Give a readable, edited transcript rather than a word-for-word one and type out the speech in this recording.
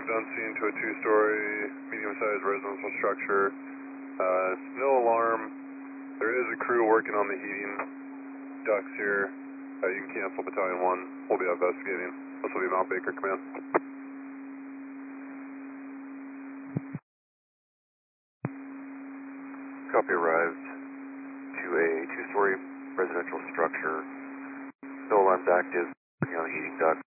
arrived on scene to a two-story, medium-sized residential structure. No alarm. There is a crew working on the heating ducts here. You can cancel Battalion 1. We'll be investigating. This will be Mount Baker Command. Copy, arrived to a two-story residential structure. No alarms active, working on the heating duct.